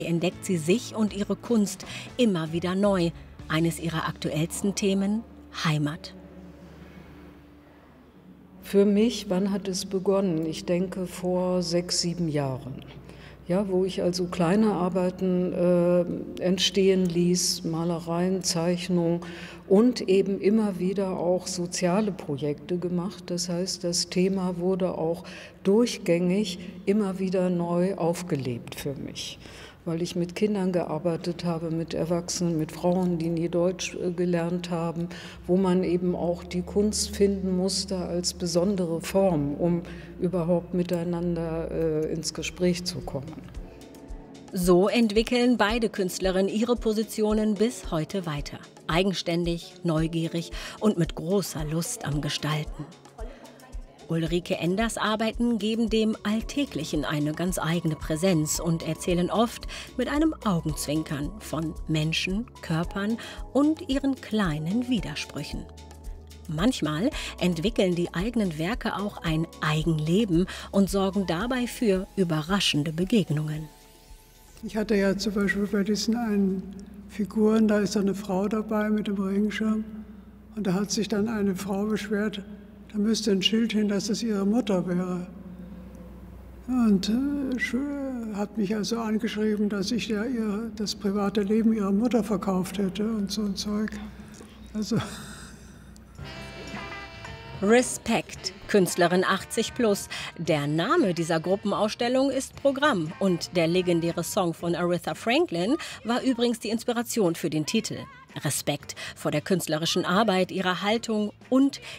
entdeckt sie sich und ihre Kunst immer wieder neu. Eines ihrer aktuellsten Themen: Heimat. Für mich, wann hat es begonnen? Ich denke vor 6, 7 Jahren. Ja, wo ich also kleine Arbeiten entstehen ließ, Malereien, Zeichnungen und eben immer wieder auch soziale Projekte gemacht. Das heißt, das Thema wurde auch durchgängig immer wieder neu aufgelebt für mich, weil ich mit Kindern gearbeitet habe, mit Erwachsenen, mit Frauen, die nie Deutsch gelernt haben, wo man eben auch die Kunst finden musste als besondere Form, um überhaupt miteinander ins Gespräch zu kommen. So entwickeln beide Künstlerinnen ihre Positionen bis heute weiter. Eigenständig, neugierig und mit großer Lust am Gestalten. Ulrike Enders Arbeiten geben dem Alltäglichen eine ganz eigene Präsenz und erzählen oft mit einem Augenzwinkern von Menschen, Körpern und ihren kleinen Widersprüchen. Manchmal entwickeln die eigenen Werke auch ein Eigenleben und sorgen dabei für überraschende Begegnungen. Ich hatte ja zum Beispiel bei diesen einen Figuren, da ist eine Frau dabei mit dem Regenschirm und da hat sich dann eine Frau beschwert, da müsste ein Schild hin, dass es ihre Mutter wäre. Und hat mich also angeschrieben, dass ich ja das private Leben ihrer Mutter verkauft hätte und so ein Zeug. Also Respekt, Künstlerin 80+. Der Name dieser Gruppenausstellung ist Programm und der legendäre Song von Aretha Franklin war übrigens die Inspiration für den Titel. Respekt vor der künstlerischen Arbeit, ihrer Haltung und